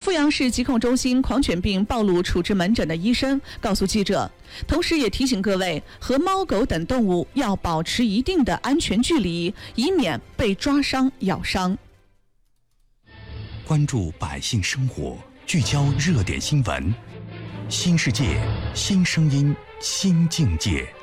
阜阳市疾控中心狂犬病暴露处置门诊的医生告诉记者，同时也提醒各位，和猫狗等动物要保持一定的安全距离，以免被抓伤、咬伤。 关注百姓生活，聚焦热点新闻，新世界，新声音，新境界。